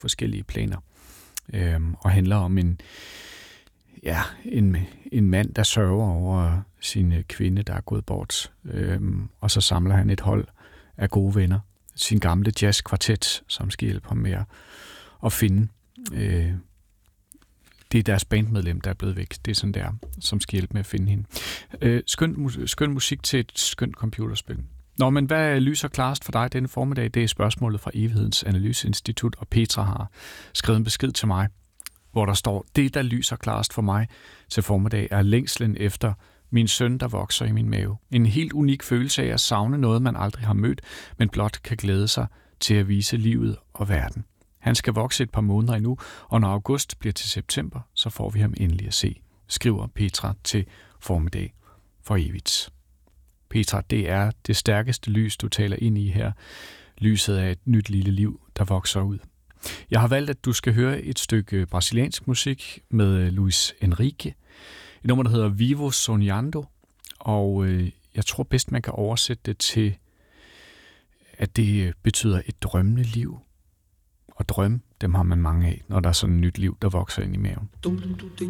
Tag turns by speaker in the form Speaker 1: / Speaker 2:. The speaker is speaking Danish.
Speaker 1: forskellige planer. Og handler om en mand, der sørger over sin kvinde, der er gået bort. Og så samler han et hold af gode venner. Sin gamle jazzkvartet, som skal hjælpe ham med at finde. Det er deres bandmedlem, der er blevet væk. Det er sådan der, som skal hjælpe med at finde hende. Skøn musik til et skønt computerspil. Nå, men hvad lyser klarest for dig denne formiddag? Det er spørgsmålet fra Evighedens Analyseinstitut, og Petra har skrevet en besked til mig, hvor der står, det, der lyser klarest for mig til formiddag, er længslen efter min søn, der vokser i min mave. En helt unik følelse af at savne noget, man aldrig har mødt, men blot kan glæde sig til at vise livet og verden. Han skal vokse et par måneder endnu, og når august bliver til september, så får vi ham endelig at se, skriver Petra til formiddag for evigt. Petra, det er det stærkeste lys, du taler ind i her. Lyset af et nyt lille liv, der vokser ud. Jeg har valgt, at du skal høre et stykke brasiliansk musik med Luis Henrique. Et nummer, der hedder Vivo Sonhando, og jeg tror bedst, man kan oversætte det til, at det betyder et drømmende liv. Og drømme, dem har man mange af, når der er sådan et nyt liv, der vokser ind i maven.